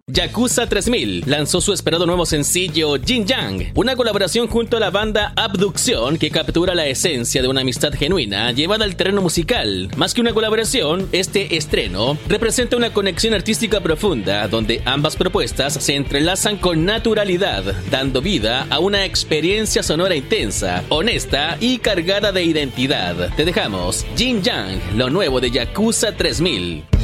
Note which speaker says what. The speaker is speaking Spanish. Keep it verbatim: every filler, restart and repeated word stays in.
Speaker 1: Yakuza tres mil lanzó su esperado nuevo sencillo Yin Yang, una colaboración junto a la banda Abducción que captura la esencia de una amistad genuina llevada al terreno musical. Más que una colaboración, este estreno representa una conexión artística profunda donde ambas propuestas se entrelazan con naturalidad, dando vida a una experiencia sonora intensa, honesta y cargada de identidad. Te dejamos Yin Yang, lo nuevo de Yakuza tres mil.